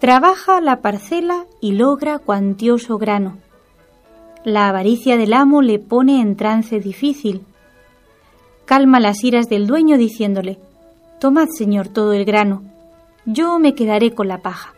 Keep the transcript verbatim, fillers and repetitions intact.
Trabaja la parcela y logra cuantioso grano. La avaricia del amo le pone en trance difícil. Calma las iras del dueño diciéndole: tomad, señor, todo el grano, yo me quedaré con la paja.